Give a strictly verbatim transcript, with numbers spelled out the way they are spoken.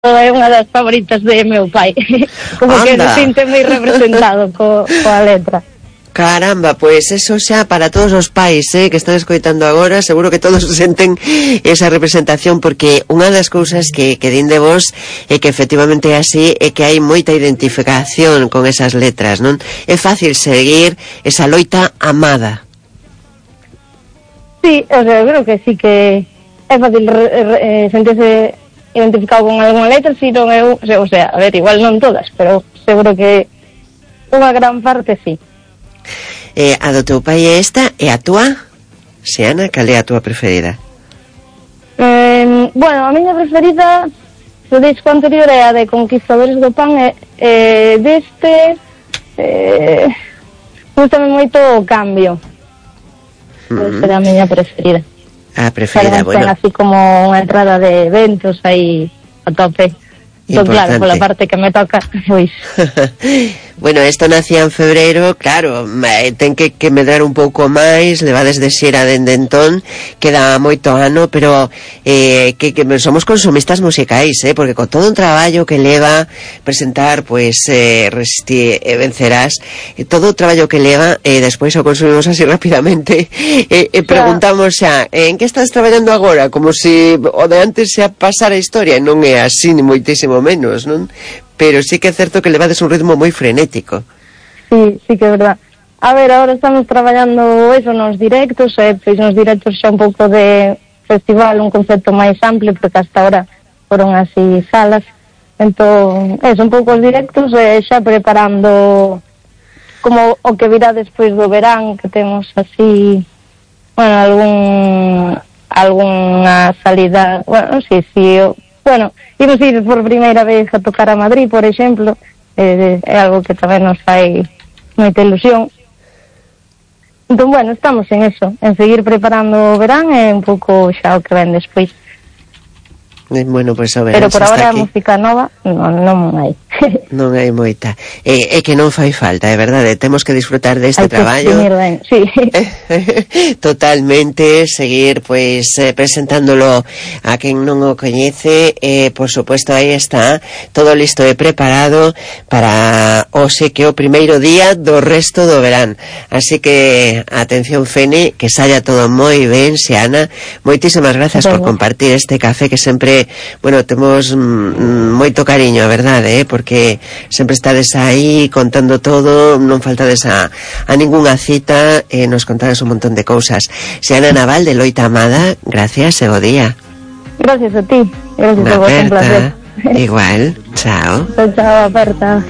é unha das favoritas de meu pai. Como Anda. que se sinte moi representado co, coa letra. Caramba, pois pues eso xa para todos os pais, eh, que están escoitando agora, seguro que todos senten esa representación, porque unha das cousas que, que din de vos é que efectivamente é así, é que hai moita identificación con esas letras, non? É fácil seguir esa loita amada. Sí, o sea, eu creo que sí que é fácil re, re, eh, sentirse identificado con algunha letra, si non eu, o sea, a ver, igual non todas, pero seguro que unha gran parte sí. Eh, a do teu pai é esta, e a túa? Xiana, cal é a túa preferida? Eh, bueno, a miña preferida do disco anterior é a de Conquistadores do Pan, e eh, deste eh, gustame moito o Cambio. Mm-hmm. Esa é a miña preferida. A preferida, bueno. Así como unha entrada de eventos aí a tope. Entón, claro, pola parte que me toca, pois... Bueno, isto nacía en febreiro, claro, ten que, que medrar un pouco máis, levades de xera dende entón, queda moito ano, pero eh, que, que somos consumistas musicais, eh, porque con todo un traballo que leva presentar, pois, eh, Resistir e Vencerás, eh, todo o traballo que leva, eh, despois o consumimos así rapidamente, e eh, eh, preguntamos xa, en que estás traballando agora? Como se o de antes xa pasara a historia, non é así, ni moitísimo menos, non? Pero sí que é certo que levades un ritmo moi frenético. Sí, sí que é verdad. A ver, agora estamos traballando eso nos directos, e pois nos directos xa un pouco de festival, un concepto máis amplio, porque hasta ahora foron así salas. Entón, eso, un pouco os directos, e xa preparando como o que virá despois do verán, que temos así, bueno, algún algunha salida, bueno, sí, sí, o, bueno, imos ir por primeira vez a tocar a Madrid, por exemplo, é, é algo que tamén nos fai moita ilusión. Entón, bueno, estamos en eso, en seguir preparando o verán e un pouco xa o que ven despois. Bueno, pois pues, a ver, pero por agora a música nova non, non hai. Non hai moita. É, é que non fai falta, é verdade, temos que disfrutar deste hai traballo. Que ben, sí. Totalmente, seguir pois eh, presentándolo a quen non o coñece, e eh, por suposto aí está todo listo e preparado para hoxe, que é o primeiro día do resto do verán. Así que atención, Fene, que saia todo moi ben, Xiana. Moitísimas grazas por compartir este café que sempre, bueno, temos mm, moito cariño, a verdade, eh, porque sempre estades aí contando todo, non faltades a, a ningunha cita, e eh, nos contades un montón de cousas. Xiana Naval, de Loita Amada, gracias e bo día. Gracias a ti, gracias a vos, un placer. Igual, chao. Chao, chao, aperta.